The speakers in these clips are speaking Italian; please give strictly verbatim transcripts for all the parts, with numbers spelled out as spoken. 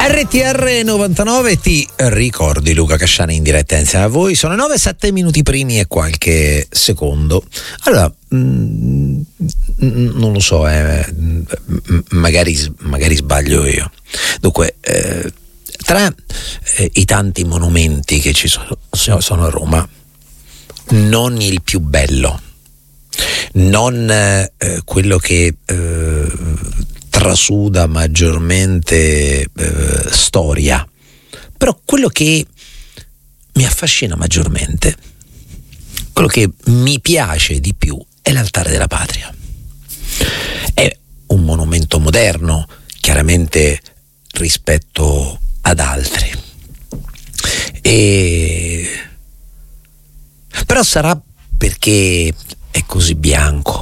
R T R novantanove, ti ricordi Luca Casciani in diretta insieme a voi. Sono nove e sette minuti primi e qualche secondo. Allora, mh, non lo so, eh, magari, magari sbaglio io. Dunque, eh, tra eh, i tanti monumenti che ci sono, sono a Roma, non il più bello, non eh, quello che eh, trasuda maggiormente eh, storia, però quello che mi affascina maggiormente, quello che mi piace di più, è l'Altare della Patria. È un monumento moderno, chiaramente, rispetto ad altri, e però sarà perché è così bianco,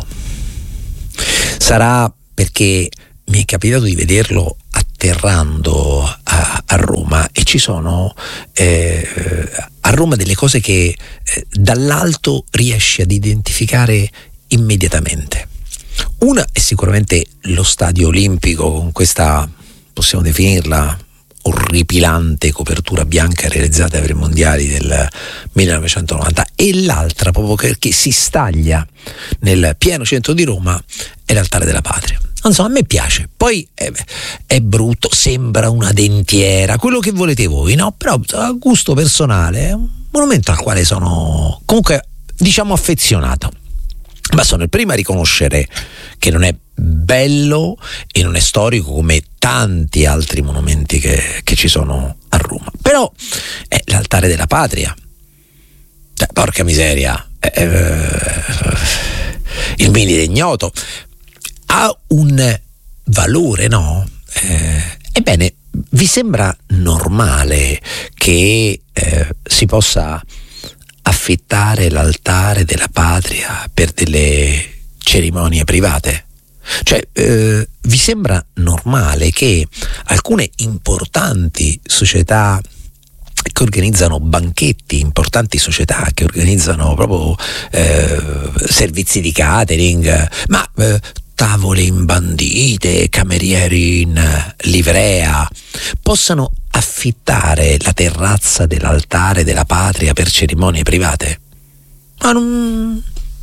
sarà perché mi è capitato di vederlo atterrando a, a Roma, e ci sono eh, a Roma delle cose che eh, dall'alto riesci ad identificare immediatamente. Una è sicuramente lo Stadio Olimpico, con questa, possiamo definirla, orripilante copertura bianca realizzata per i mondiali del millenovecentonovanta, e l'altra, proprio perché si staglia nel pieno centro di Roma, è l'Altare della Patria. Non so, a me piace, poi è, è brutto, sembra una dentiera, quello che volete voi, no? Però a gusto personale è un monumento al quale sono comunque, diciamo, affezionato. Ma sono il primo a riconoscere che non è bello e non è storico come tanti altri monumenti che, che ci sono a Roma. Però è l'Altare della Patria. Cioè, porca miseria, è, è, il Milite Ignoto ha un valore, no? Eh, ebbene, vi sembra normale che eh, si possa affittare l'Altare della Patria per delle cerimonie private? Cioè, eh, vi sembra normale che alcune importanti società che organizzano banchetti, importanti società che organizzano proprio eh, servizi di catering, ma eh, tavole imbandite, camerieri in livrea, possano affittare la terrazza dell'Altare della Patria per cerimonie private? Ma non...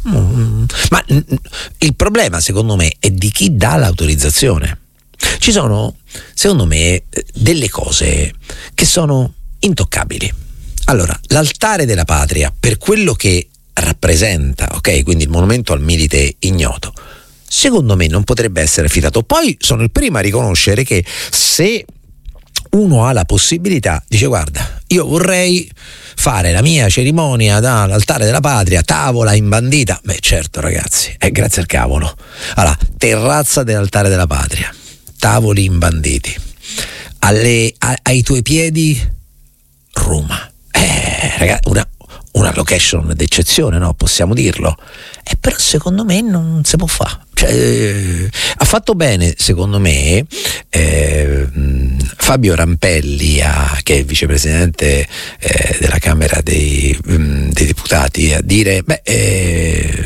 Ma il problema, secondo me, è di chi dà l'autorizzazione. Ci sono, secondo me, delle cose che sono intoccabili. Allora, l'Altare della Patria, per quello che rappresenta, ok, quindi il monumento al Milite Ignoto, secondo me non potrebbe essere affidato. Poi sono il primo a riconoscere che se uno ha la possibilità, dice: guarda, io vorrei fare la mia cerimonia dall'Altare della Patria, tavola imbandita. Beh, certo, ragazzi, è grazie al cavolo. Allora, terrazza dell'Altare della Patria, tavoli imbanditi, alle, a, ai tuoi piedi Roma. Eh, ragazzi, una, una location d'eccezione, no? Possiamo dirlo. Eh, però secondo me non si può fare. Cioè, eh, ha fatto bene, secondo me, eh, Fabio Rampelli, a, che è vicepresidente eh, della Camera dei, mh, dei Deputati, a dire: beh, eh,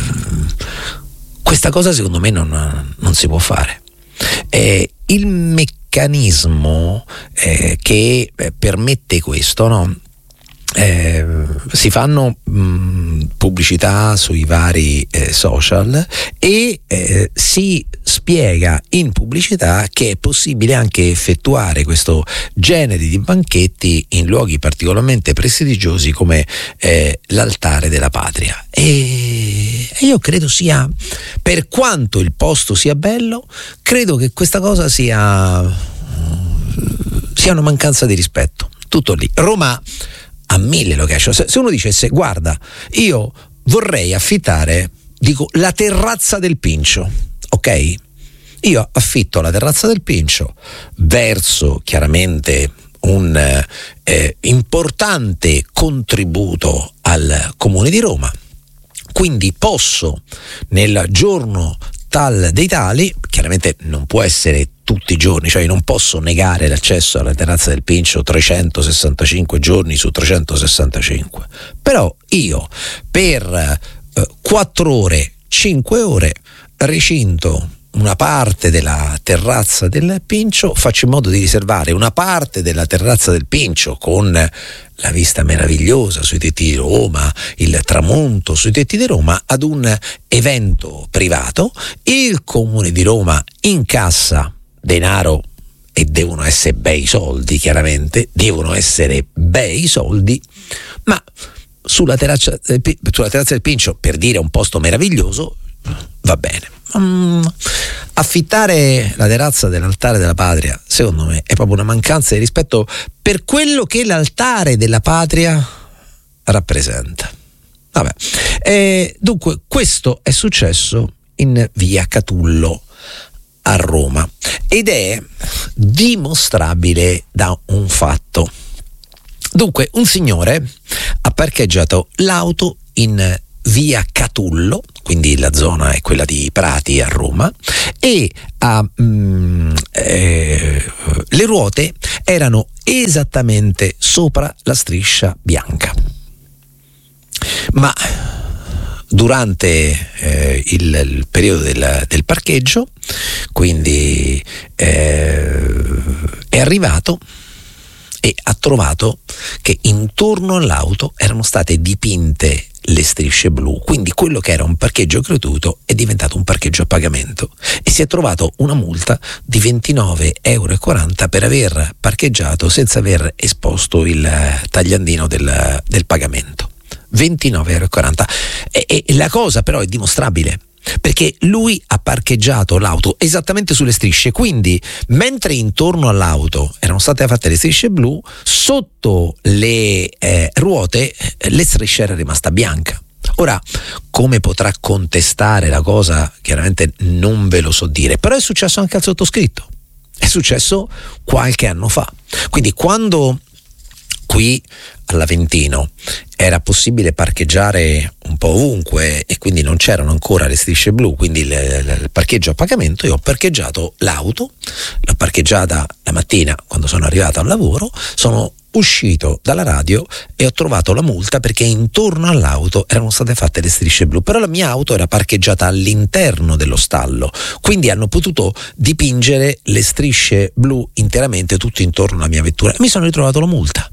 questa cosa secondo me non, non si può fare. Eh, il meccanismo eh, che eh, permette questo, no? Eh, si fanno mh, pubblicità sui vari eh, social e eh, si spiega in pubblicità che è possibile anche effettuare questo genere di banchetti in luoghi particolarmente prestigiosi come eh, l'Altare della Patria, e, e io credo sia, per quanto il posto sia bello, credo che questa cosa sia sia una mancanza di rispetto. Tutto lì. Roma a mille location. Se uno dicesse: guarda, io vorrei affittare, dico, la terrazza del Pincio, ok? Io affitto la terrazza del Pincio verso chiaramente un eh, importante contributo al Comune di Roma, quindi posso nel giorno tal dei tali, chiaramente non può essere tutti i giorni, cioè io non posso negare l'accesso alla terrazza del Pincio trecentosessantacinque giorni su trecentosessantacinque, però io per eh, quattro ore, cinque ore recinto una parte della terrazza del Pincio, faccio in modo di riservare una parte della terrazza del Pincio con la vista meravigliosa sui tetti di Roma, il tramonto sui tetti di Roma, ad un evento privato. Il Comune di Roma incassa denaro, e devono essere bei soldi, chiaramente, devono essere bei soldi, ma sulla terrazza, sulla terrazza del Pincio, per dire un posto meraviglioso, va bene. Mm, affittare la terrazza dell'Altare della Patria, secondo me, è proprio una mancanza di rispetto per quello che l'Altare della Patria rappresenta. Vabbè. Eh, dunque, questo è successo in via Catullo a Roma ed è dimostrabile da un fatto. Dunque, un signore ha parcheggiato l'auto in via Catullo, quindi la zona è quella di Prati a Roma, e ha, mm, eh, le ruote erano esattamente sopra la striscia bianca. Ma durante eh, il, il periodo del, del parcheggio, quindi eh, è arrivato e ha trovato che intorno all'auto erano state dipinte le strisce blu, quindi quello che era un parcheggio gratuito è diventato un parcheggio a pagamento, e si è trovato una multa di ventinove euro e quaranta per aver parcheggiato senza aver esposto il tagliandino del, del pagamento. ventinove euro e quaranta. E, e la cosa però è dimostrabile, perché lui ha parcheggiato l'auto esattamente sulle strisce, quindi mentre intorno all'auto erano state fatte le strisce blu, sotto le eh, ruote le strisce era rimasta bianca. Ora, come potrà contestare la cosa, chiaramente non ve lo so dire, però è successo anche al sottoscritto, è successo qualche anno fa. Quindi quando qui all'Aventino era possibile parcheggiare un po' ovunque e quindi non c'erano ancora le strisce blu, quindi il, il parcheggio a pagamento, io ho parcheggiato l'auto, l'ho parcheggiata la mattina quando sono arrivato al lavoro, sono uscito dalla radio e ho trovato la multa perché intorno all'auto erano state fatte le strisce blu, però la mia auto era parcheggiata all'interno dello stallo, quindi hanno potuto dipingere le strisce blu interamente tutto intorno alla mia vettura e mi sono ritrovato la multa.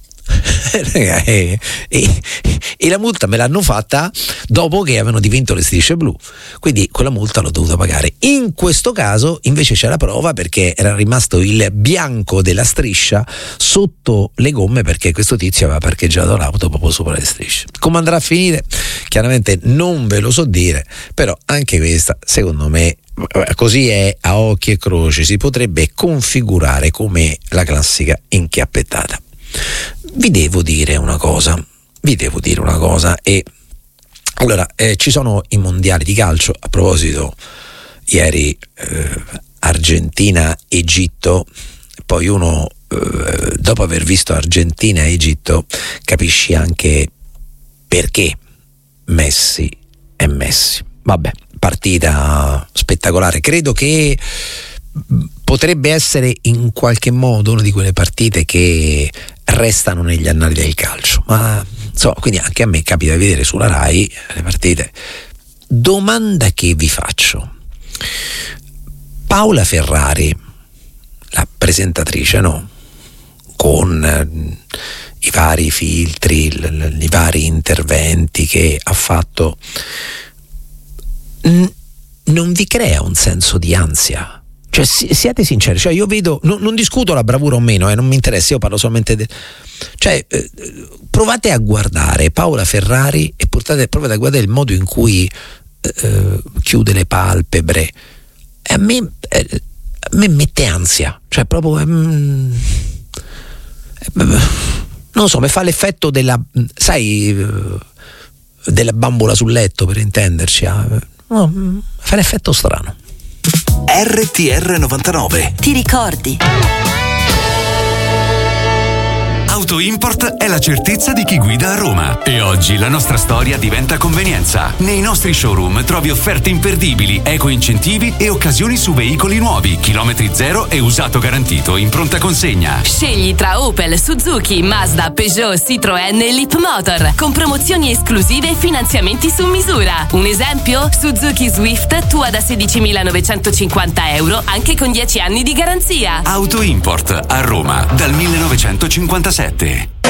e, e, e la multa me l'hanno fatta dopo che avevano dipinto le strisce blu, quindi quella multa l'ho dovuta pagare. In questo caso invece c'è la prova, perché era rimasto il bianco della striscia sotto le gomme, perché questo tizio aveva parcheggiato l'auto proprio sopra le strisce. Come andrà a finire? Chiaramente non ve lo so dire, però anche questa secondo me, così è a occhi e croce, si potrebbe configurare come la classica inchiappettata. Vi devo dire una cosa, vi devo dire una cosa e allora eh, ci sono i mondiali di calcio. A proposito, ieri eh, Argentina-Egitto, poi uno eh, dopo aver visto Argentina-Egitto capisci anche perché Messi è Messi. Vabbè, partita spettacolare, credo che potrebbe essere in qualche modo una di quelle partite che restano negli annali del calcio, ma insomma, quindi anche a me capita di vedere sulla Rai le partite. Domanda che vi faccio: Paola Ferrari, la presentatrice, no? Con eh, i vari filtri, l- l- i vari interventi che ha fatto, n- non vi crea un senso di ansia? Cioè, siate sinceri, cioè io vedo, no, non discuto la bravura o meno, eh, non mi interessa, io parlo solamente de, cioè eh, provate a guardare Paola Ferrari e portate, provate a guardare il modo in cui eh, chiude le palpebre, e a me eh, a me mette ansia, cioè proprio eh, mm, eh, non lo so, mi fa l'effetto della, sai, della bambola sul letto, per intenderci, eh, no, fa un effetto strano. R T R novantanove. Ti ricordi? Auto Import è la certezza di chi guida a Roma. E oggi la nostra storia diventa convenienza. Nei nostri showroom trovi offerte imperdibili, eco incentivi e occasioni su veicoli nuovi, chilometri zero e usato garantito in pronta consegna. Scegli tra Opel, Suzuki, Mazda, Peugeot, Citroën e Leapmotor, con promozioni esclusive e finanziamenti su misura. Un esempio? Suzuki Swift tua da sedicimilanovecentocinquanta euro, anche con dieci anni di garanzia. Auto Import a Roma dal millenovecentocinquantasette.